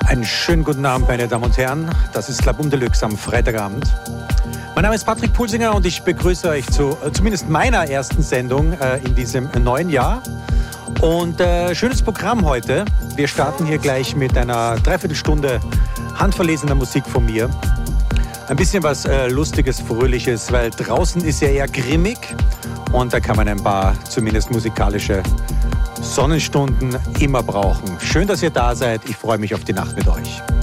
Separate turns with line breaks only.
Einen schönen guten Abend, meine Damen und Herren. Das ist Klabum Deluxe am Freitagabend. Mein Name ist Patrick Pulsinger und ich begrüße euch zu zumindest meiner ersten Sendung in diesem neuen Jahr. Und schönes Programm heute. Wir starten hier gleich mit einer Dreiviertelstunde handverlesener Musik von mir. Ein bisschen was Lustiges, Fröhliches, weil draußen ist ja eher grimmig und da kann man ein paar zumindest musikalische Sonnenstunden immer brauchen. Schön, dass ihr da seid. Ich freue mich auf die Nacht mit euch.